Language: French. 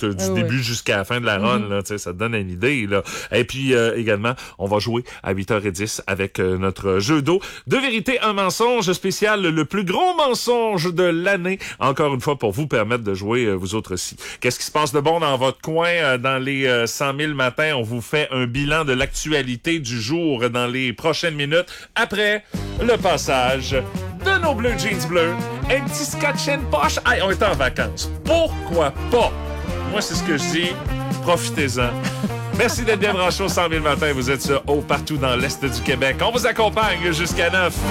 du début jusqu'à la fin de la run, là, ça te donne une idée, là. Et puis, également, on va jouer à 8h10 avec notre jeu d'eau. De vérité, un mensonge spécial, le plus gros mensonge de l'année, encore une fois, pour vous permettre de jouer, vous autres aussi. Qu'est-ce qui se passe de bon dans votre coin, dans les 100 000 matins? On vous fait un bilan de l'actualité du jour dans les prochaines minutes, après le passage de nos Bleu Jeans bleus. Un petit scotch and poche. Hey, on est en vacances. Pourquoi pas? Moi, c'est ce que je dis. Profitez-en. Merci d'être bien branchés au 100 000 matins. Vous êtes sur Haut partout dans l'Est du Québec. On vous accompagne jusqu'à 9.